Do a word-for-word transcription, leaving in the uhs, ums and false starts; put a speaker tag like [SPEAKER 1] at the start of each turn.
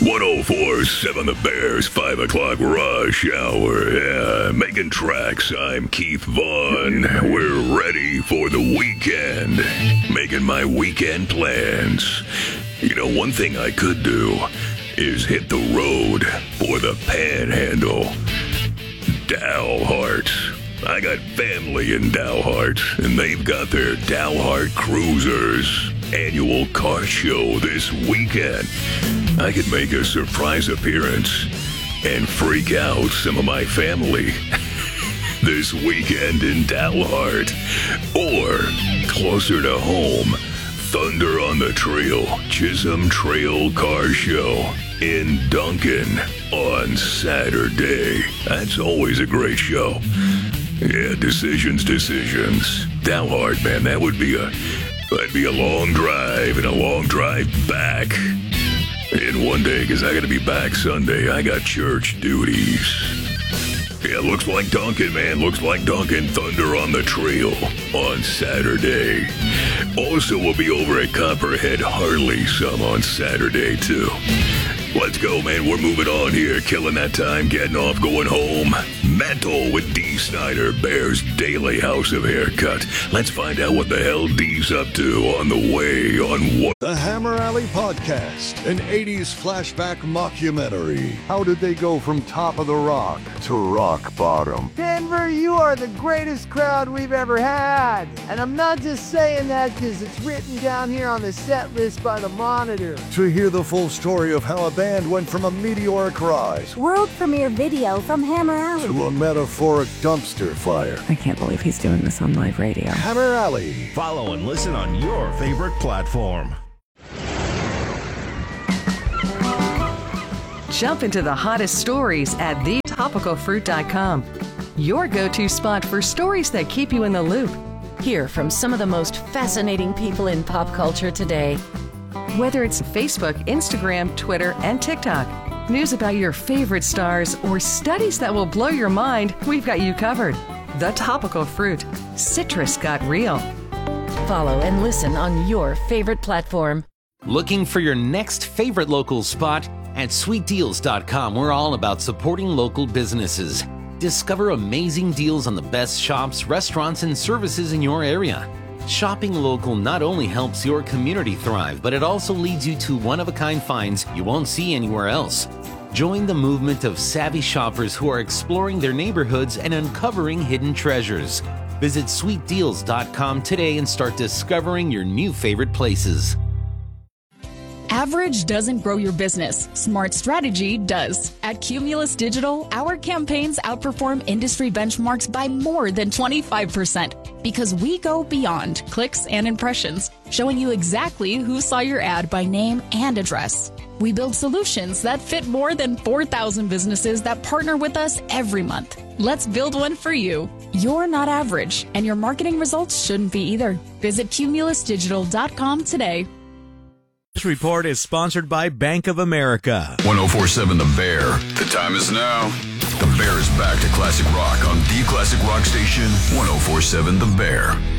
[SPEAKER 1] one oh four point seven The Bears, five o'clock rush hour. Yeah, making tracks. I'm Keith Vaughn. We're ready for the weekend. Making my weekend plans. You know, one thing I could do is hit the road for the Panhandle. Dalhart. I got family in Dalhart, and they've got their Dalhart Cruisers annual car show this weekend. I could make a surprise appearance and freak out some of my family this weekend in Dalhart. Or, closer to home, Thunder on the Trail, Chisholm Trail Car Show in Duncan on Saturday. That's always a great show. Yeah, decisions, decisions. Dalhart, man, that would be a, that'd be a long drive and a long drive back in one day, because I got to be back Sunday. I got church duties. Yeah, looks like Duncan, man. Looks like Duncan. Thunder on the Trail on Saturday. Also, we'll be over at Copperhead Harley some on Saturday, too. Let's go, man. We're moving on here. Killing that time, getting off, going home. Mental with D. Snyder, Bears Daily House of Haircut. Let's find out what the hell D's up to on the way on what.
[SPEAKER 2] The Hammer Alley Podcast, an eighties flashback mockumentary. How did they go from top of the rock to rock bottom?
[SPEAKER 3] Denver, you are the greatest crowd we've ever had. And I'm not just saying that because it's written down here on the set list by the Monitor.
[SPEAKER 2] To hear the full story of how a band went from a meteoric rise,
[SPEAKER 4] world premiere video from Hammer Alley,
[SPEAKER 2] to a metaphoric dumpster fire.
[SPEAKER 5] I can't believe he's doing this on live radio.
[SPEAKER 2] Hammer Alley.
[SPEAKER 6] Follow and listen on your favorite platform.
[SPEAKER 5] Jump into the hottest stories at the topical fruit dot com. Your go-to spot for stories that keep you in the loop.
[SPEAKER 7] Hear from some of the most fascinating people in pop culture today.
[SPEAKER 5] Whether it's Facebook, Instagram, Twitter, and TikTok, news about your favorite stars, or studies that will blow your mind, we've got you covered. The Topical Fruit. Citrus got real.
[SPEAKER 7] Follow and listen on your favorite platform.
[SPEAKER 8] Looking for your next favorite local spot? At sweet deals dot com, we're all about supporting local businesses. Discover amazing deals on the best shops, restaurants, and services in your area. Shopping local not only helps your community thrive, but it also leads you to one-of-a-kind finds you won't see anywhere else. Join the movement of savvy shoppers who are exploring their neighborhoods and uncovering hidden treasures. Visit sweet deals dot com today and start discovering your new favorite places.
[SPEAKER 9] Average doesn't grow your business. Smart strategy does. At Cumulus Digital, our campaigns outperform industry benchmarks by more than twenty-five percent because we go beyond clicks and impressions, showing you exactly who saw your ad by name and address. We build solutions that fit more than four thousand businesses that partner with us every month. Let's build one for you. You're not average, and your marketing results shouldn't be either. Visit cumulus digital dot com today.
[SPEAKER 6] This report is sponsored by Bank of America.
[SPEAKER 10] one oh four point seven The Bear. The time is now. The Bear is back to classic rock on the classic rock station, one oh four point seven The Bear.